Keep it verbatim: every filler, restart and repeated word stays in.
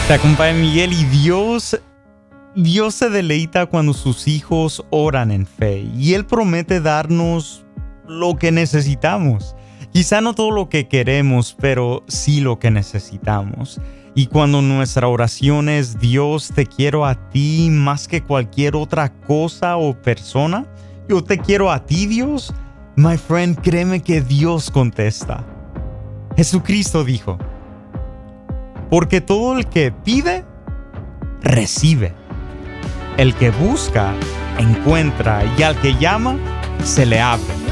Te acompaña Miguel y Dios, Dios se deleita cuando sus hijos oran en fe y Él promete darnos lo que necesitamos. Quizá no todo lo que queremos, pero sí lo que necesitamos. Y cuando nuestra oración es Dios, te quiero a ti más que cualquier otra cosa o persona, yo te quiero a ti, Dios, my friend, créeme que Dios contesta. Jesucristo dijo, porque todo el que pide, recibe. El que busca, encuentra, y al que llama, se le abre.